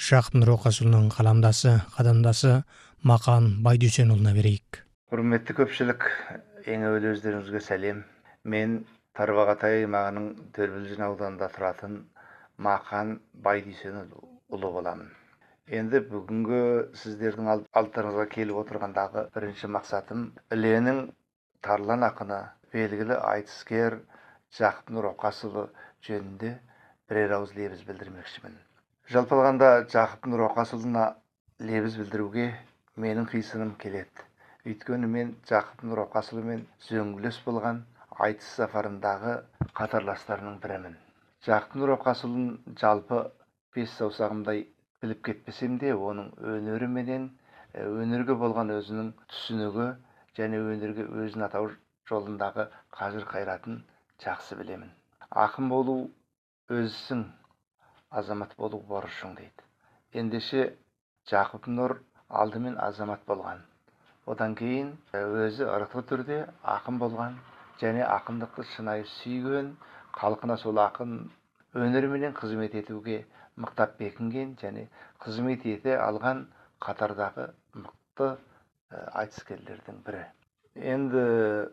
Жақып Нұрокасұлының қаламдасы, қадамдасы Мақан Байдүйсенұлына берейік. Құрметті көпшілік, ең әуелі өздеріңізге сәлем. Мен Тарбағатай аймағының Төрбілжін ауданында тұратын Мақан Байдүйсенұлы боламын. Енді бүгінгі сіздердің алдыңызға келіп отырғандағы бірінші мақсатым Іленің тарлан ақыны, белгілі айтыскер Жақып Нұрокасұлы жөнінде бірер ауыз лебіз білдірмекшімін. Жалпы алғанда Жақып Нұрокасұлына лебіз білдіруге менің қисыным келеді. Өйткені мен Жақып Нұрокасұлымен үзеңгілес болған айтыс сапарындағы қатарластарының бірімін. Жақып Нұрокасұлын жалпы бес саусағымдай біліп кетпесем де, оның өнері менен өнерге болған өзінің түсінігі және өнерге өзін атау жолындағы қажыр қайратын жақсы білемін. Ақын болу өзісің, азамат болу борышың дейді. Ендеше Жақып Нұр алдымен азамат болған. Одан кейін өзі ырықлы түрде ақын болған және ақындықты шынайы сүйген, халқына сол ақын өнеріменен қызмет етуге мықтап бекінген және қызмет ете алған қатардағы мықты айтыскерлердің бірі. Енді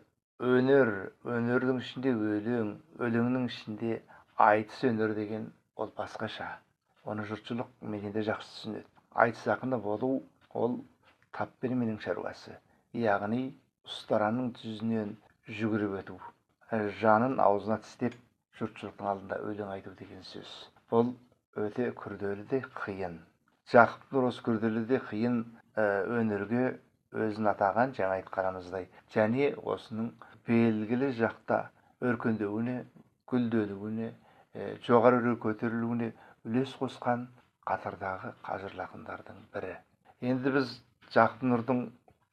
өнердің ішінде өлең, өлеңнің ішінде айтыс өнер деген ол басқаша. Оны жұртшылық менен де жақсы түсінеді. Айтыс ақыны болу ол таппенменің шаруасы, яғни ұстараның жүзінен жүгіріп өту, жанын аузына тістеп жұртшылықтың алдында өлең айту деген сөз. Бұл өте күрделі де қиын. Жақып Нұр осы күрделі де қиын өнерге өзін атаған, жаңа айтқанымыздай, және осының белгілі жақта өркендеуіне, гүлденуіне, жоғары көтерілуіне үлес қосқан қатардағы қажырлы ақындардың бірі. Енді біз Жақып Нұрдың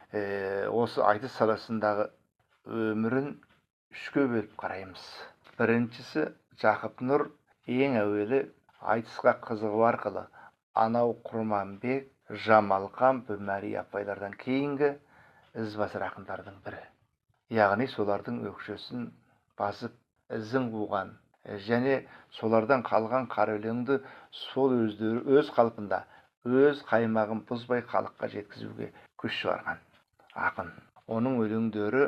осы айтыс саласындағы өмірін үшке бөліп қараймыз. Біріншісі, Жақып Нұр ең әуелі айтысқа қызығу арқылы анау Құрманбек, Жамалқан, Бүмәри апайлардан кейінгі ізбасар ақындардың бірі. Яғни солардың өкшесін басып ізін қуған және солардан қалған қара өлеңді сол өздері өз қалпында, өз қаймағын бұзбай халыққа жеткізуге күш шығарған ақын. Оның өлеңдері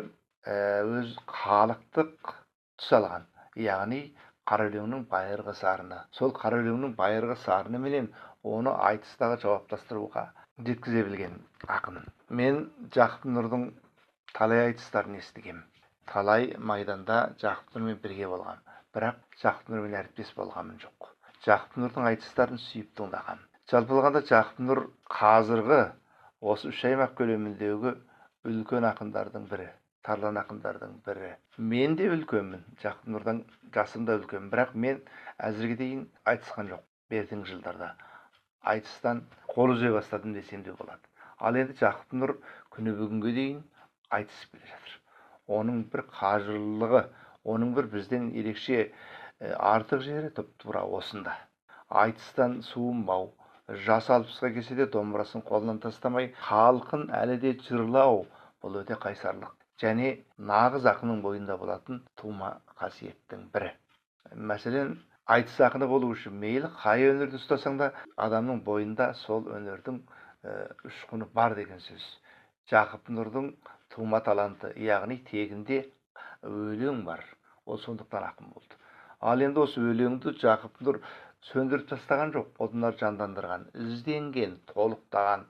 өз халықтық тұс алған, яғни қара өлеңнің байырғы сарыны. Сол қара өлеңнің байырғы сарыны менен оны айтыстағы жауаптастыруға жеткізе білген ақын. Мен Жақып Нұрдың талай айтыстарын естігем. Талай майданда Жақып Нұрмен бірге болғам, бірақ Жақып Нұрмен әріптес болғамын жоқ. Жақып Нұрдың айтыстарын сүйіп тыңдағам. Жалпы алғанда Жақып Нұр қазіргі осы үш аймақ көлеміндегі үлкен ақындардың бірі, тарлан ақындардың бірі. Мен де үлкенмін, Жақып Нұрдан жасым да үлкен, бірақ мен әзірге дейін айтысқан жоқ. Бертін жылдарда айтыстан қол үзе бастадым десем де болады. Ал енді Жақып Нұр күні бүгінге дейін айтысып келе жатыр. Оның бір қажырлылығы, оның бір бізден ерекше артық жері тұп-тура осында. Айтыстан суынбау, жас алпысқа келсе де домбырасын қолынан тастамай, халқын әлі де жырлау, бұл өте қайсарлық және нағыз ақынның бойында болатын тума қасиеттің бірі. Мәселен, айтыс ақыны болу үшін мейлі қай өнерді ұстасаң да, адамның бойында сол өнердің ұшқыны бар деген сөз. Жақып Нұрдың тума таланты, яғни тегінде өлең бар. Ол сондықтан ақын болды. Ал енді осы өлеңді Жақып Нұр сөндіріп тастаған жоқ, одан жандандырған, ізденген, толықтаған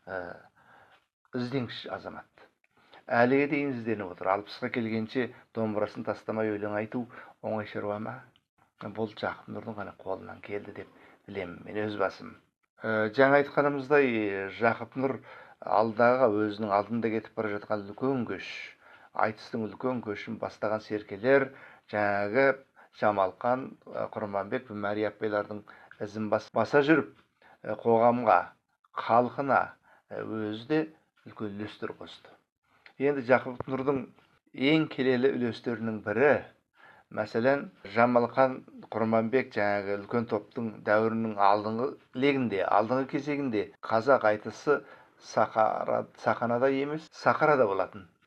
ізденгіш азамат. Әліге дейін ізденіп отыр. 60-қа келгенше домбырасын тастамай өлең айту оңай шаруа ма? Бұл Жақып Нұрдың ғана қолынан келді деп білемін мен өз басым. Жаңа айтқанымыздай, Жақып Нұр алдағы өзінің алдында кетіп бара жатқан үлкен көш, айтыстың үлкен көшін бастаған серкелер, жаңағы Жамалқан, Құрманбек, Бүмәри апайлардың ізін баса жүріп, қоғамға, халқына өзі де үлкен үлестер қосты. Енді Жақып Нұрдың ең келелі үлестерінің бірі, мәселен, Жамалқан, Құрманбек жаңағы үлкен топтың дәуірінің алдыңғы легінде, алдыңғы кезегінде қазақ айтысы саханада емес, сахарада болатын.